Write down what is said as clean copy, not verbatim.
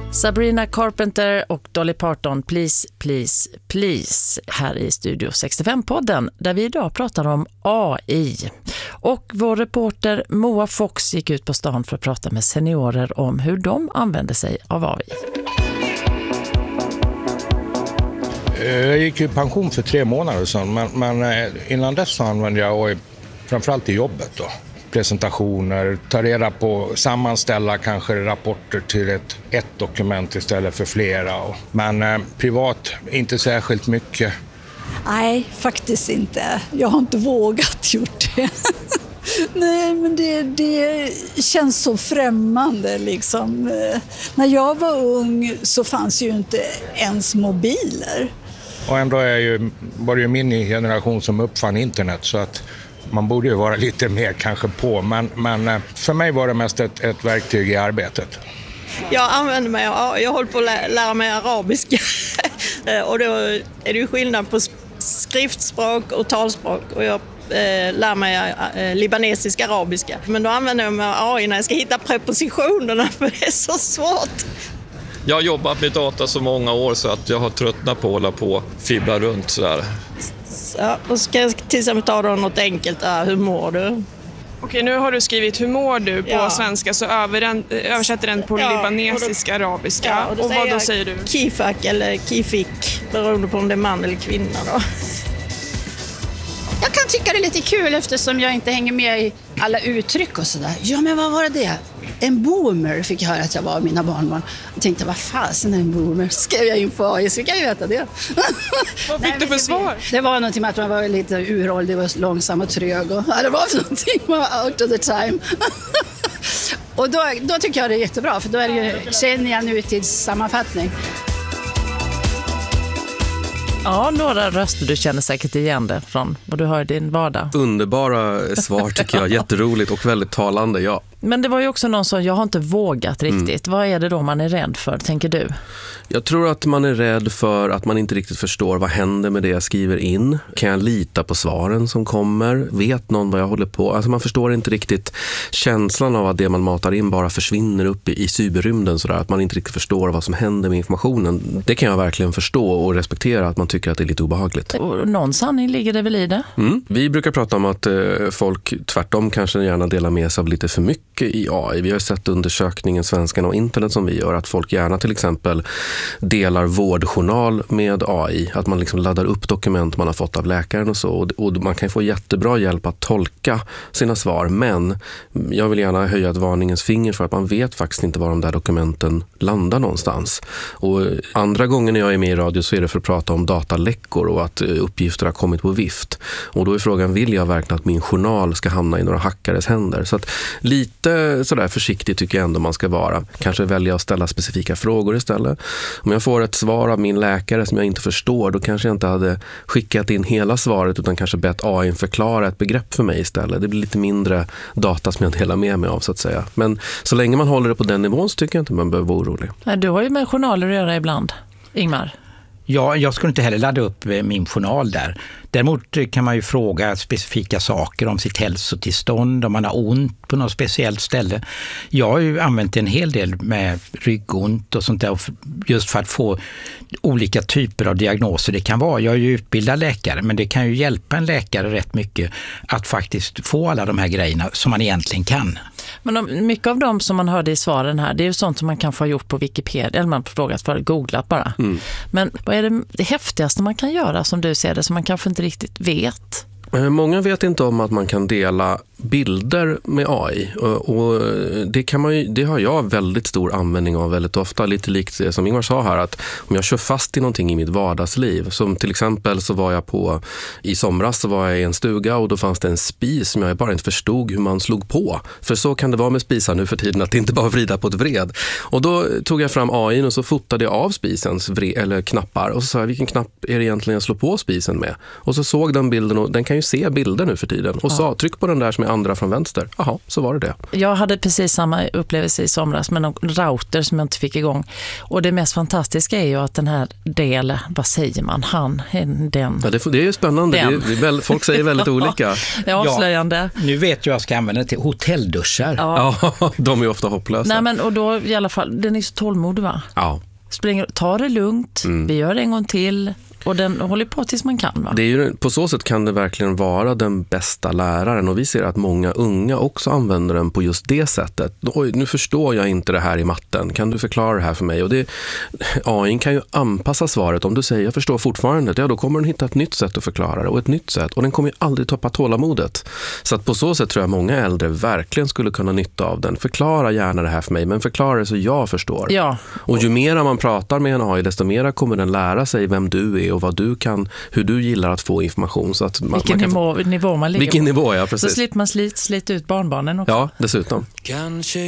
Sabrina Carpenter och Dolly Parton, Please, Please, Please, här i Studio 65-podden där vi idag pratar om AI. Och vår reporter Moa Fox gick ut på stan för att prata med seniorer om hur de använder sig av AI. Jag gick i pension för 3 månader sedan, men innan dess så använde jag AI framförallt i jobbet då. Presentationer, ta reda på, sammanställa kanske rapporter till ett dokument istället för flera. Men privat inte särskilt mycket. Nej, faktiskt inte. Jag har inte vågat gjort det. Nej, men det känns så främmande liksom. När jag var ung så fanns ju inte ens mobiler. Och ändå var det ju min generation som uppfann internet, så att man borde ju vara lite mer kanske på. Men för mig var det mest ett verktyg i arbetet. Jag använder mig av, jag håller på att lära mig arabiska. Och då är det ju skillnad på skriftspråk och talspråk. Och jag lär mig libanesisk arabiska. Men då använder jag mig av AI när jag ska hitta prepositionerna, för det är så svårt. Jag har jobbat med data så många år så att jag har tröttnat på att hålla på och fibbla runt sådär. Så, och ska jag till exempel ta då något enkelt, hur mår du? Okej, nu har du skrivit hur mår du på svenska, så översätter den på libanesisk arabiska. Ja, och vad då säger du? Kifak eller kifik, beroende på om det är man eller kvinna då. Jag kan tycka det är lite kul eftersom jag inte hänger med i alla uttryck och sådär. Ja, men vad var det? En boomer fick jag höra att jag var av mina barnbarn. Jag tänkte, vad fasen är en boomer? Skrev jag in på AI så kan jag veta det. Vad fick du för svar? Det var någonting med att man var lite uråldrig, var långsam och trög. Och, det var någonting out of the time. Och då tycker jag det är jättebra, för då är det ju, känner jag nu till sammanfattning. Ja, några röster du känner säkert igen det från vad du hör i din vardag. Underbara svar tycker jag, jätteroligt och väldigt talande, ja. Men det var ju också någon som, jag har inte vågat riktigt. Vad är det då man är rädd för, tänker du? Jag tror att man är rädd för att man inte riktigt förstår vad händer med det jag skriver in. Kan jag lita på svaren som kommer? Vet någon vad jag håller på? Alltså man förstår inte riktigt känslan av att det man matar in bara försvinner upp i cyberrymden sådär. Att man inte riktigt förstår vad som händer med informationen. Det kan jag verkligen förstå och respektera, att man tycker att det är lite obehagligt. Och någon sanning ligger det väl i det? Vi brukar prata om att folk tvärtom kanske gärna delar med sig av lite för mycket i AI. Vi har sett undersökningen Svenskarna och internet som vi gör, att folk gärna till exempel delar vårdjournal med AI. Att man liksom laddar upp dokument man har fått av läkaren och så. Och man kan få jättebra hjälp att tolka sina svar. Men jag vill gärna höja ett varningens finger för att man vet faktiskt inte var de där dokumenten landar någonstans. Och andra gånger när jag är med i radio så är det för att prata om dataläckor och att uppgifter har kommit på vift. Och då är frågan, vill jag verkligen att min journal ska hamna i några hackares händer? Så att lite sådär försiktigt tycker jag ändå man ska vara. Kanske välja att ställa specifika frågor istället. Om jag får ett svar av min läkare som jag inte förstår, då kanske jag inte hade skickat in hela svaret utan kanske bett AI förklara ett begrepp för mig istället. Det blir lite mindre data som jag delar med mig av så att säga. Men så länge man håller det på den nivån så tycker jag inte man behöver vara orolig. Du har ju med journaler att göra ibland, Ingmar. Ja, jag skulle inte heller ladda upp min journal där. Däremot kan man ju fråga specifika saker om sitt hälsotillstånd, om man har ont på något speciellt ställe. Jag har ju använt en hel del med ryggont och sånt där just för att få olika typer av diagnoser det kan vara. Jag är ju utbildad läkare, men det kan ju hjälpa en läkare rätt mycket att faktiskt få alla de här grejerna som man egentligen kan. Men mycket av dem som man hörde i svaren här, det är ju sånt som man kan få gjort på Wikipedia, eller man får frågat för googlat bara. Men vad är det häftigaste man kan göra som du ser det, som man kanske inte riktigt vet? Många vet inte om att man kan dela bilder med AI och det har jag väldigt stor användning av väldigt ofta, lite likt det som Ingmar sa här, att om jag kör fast i någonting i mitt vardagsliv, som till exempel så var jag i somras så var jag i en stuga och då fanns det en spis som jag bara inte förstod hur man slog på, för så kan det vara med spisar nu för tiden att det inte bara vrida på ett vred, och då tog jag fram AI och så fotade jag av spisens eller knappar och så sa jag, vilken knapp är det egentligen jag slår på spisen med, och så såg den bilden och den kan ju se bilder nu för tiden och sa, tryck på den där som är andra från vänster. Jaha, så var det. Jag hade precis samma upplevelse i somras med någon router som jag inte fick igång. Och det mest fantastiska är ju att den här delen, vad säger man? Den. Ja, det är ju spännande. Folk säger väldigt olika. Det är avslöjande. Ja, nu vet jag ska använda till hotellduschar. Ja, de är ofta hopplösa. Nej, men och då i alla fall, den är så tålmodig, va? Ja. Ta det lugnt, vi gör det en gång till. Och den håller på tills man kan, va? Det är ju, på så sätt kan det verkligen vara den bästa läraren, och vi ser att många unga också använder den på just det sättet. Oj, nu förstår jag inte det här i matten. Kan du förklara det här för mig? Och AI kan ju anpassa svaret. Om du säger jag förstår fortfarande, ja, då kommer den hitta ett nytt sätt att förklara det och ett nytt sätt. Och den kommer ju aldrig tappa tålamodet. Så att på så sätt tror jag många äldre verkligen skulle kunna nytta av den. Förklara gärna det här för mig, men förklara det så jag förstår. Ja. Och ju mer man pratar med en AI, desto mer kommer den lära sig vem du är och vad du kan, hur du gillar att få information. Så att vilken nivå man ligger på. Vilken nivå, ja, precis. Så slipper man slita ut barnbarnen också. Ja, dessutom. Kanske